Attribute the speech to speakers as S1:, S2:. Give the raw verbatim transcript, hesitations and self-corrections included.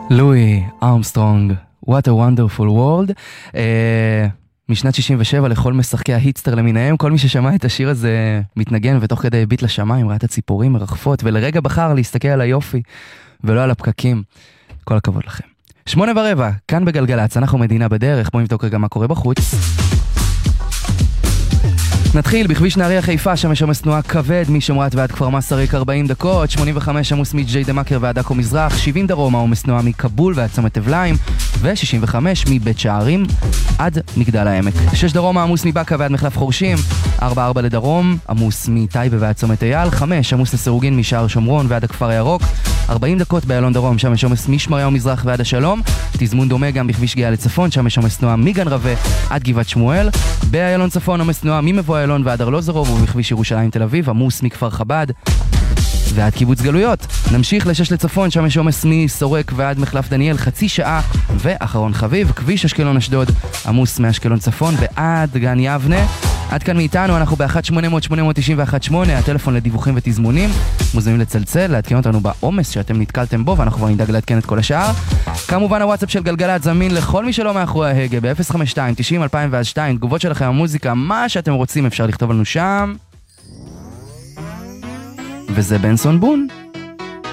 S1: לואי ארמסטרונג, What a Wonderful World. uh, משנת שישים ושבע לכל משחקי ההיטסטר למיניהם, כל מי ששמע את השיר הזה מתנגן ותוך כדי ביט לשמיים, ראה את הציפורים מרחפות ולרגע בחר להסתכל על היופי ולא על הפקקים. כל הכבוד לכם. שמונה ורבע, כאן בגלגלץ, אנחנו מדינה בדרך, בואו נבדוק רגע מה קורה בחוץ. נתחיל בכביש נהריה חיפה, שם יש עומס תנועה כבד משמרת ועד כפר מסריק ארבעים דקות, שמונים וחמש עמוס מג'דיידה-מכר ועד עכו מזרח, שבעים דרום עומס תנועה מכבול ועד צומת אבליים, ו-שישים וחמש מבית שערים עד מגדל העמק. שש דרום עמוס מבאקה ועד מחלף חורשים, ארבע ארבע לדרום עמוס מטייבה ועד צומת אייל, חמש עמוס לסירוגין משער שומרון ועד הכפר הירוק, ארבעים דקות באיילון דרום, שם יש עומס משמריהו מזרח ועד השלום, תזמון דומה גם בכביש גאה לצפון, שם יש עומס תנועה מגן רווה עד גבעת שמואל, באיילון צפון עומס תנועה ממבוא איילון ועד ארלוזורוב, ובכביש ירושלים תל אביב עמוס מכפר חב"ד ועד קיבוץ גלויות. נמשיך לשש לצפון, שם יש עומס מסורק ועד מחלף דניאל חצי שעה, ואחרון חביב כביש אשקלון אשדוד עמוס מאשקלון צפון ועד גן יבנה. עד כאן מאיתנו, אנחנו ב-אחת שמונה אפס אפס שמונה תשע אחת שמונה, הטלפון לדיווחים ותזמונים, מוזמנים לצלצל, לעדכן אותנו בעומס שאתם נתקלתם בו, ואנחנו כבר נדאג לעדכן את כל השאר. כמובן הוואטסאפ של גלגלת זמין לכל מי שלא מאחורי ההגה, ב-אפס חמש שתיים תשעים אלפיים ושתיים, תגובות שלכם המוזיקה, מה שאתם רוצים אפשר לכתוב לנו שם. וזה בנסון בון.